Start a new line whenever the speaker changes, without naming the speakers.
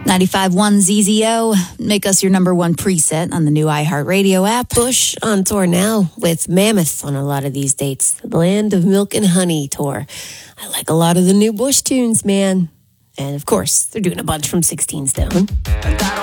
95.1 ZZO, make us your number one preset on the new iHeartRadio app.
Bush on tour now with Mammoth on a lot of these dates. The Land of Milk and Honey tour. I like a lot of the new Bush tunes, man. And of course, they're doing a bunch from 16 Stone.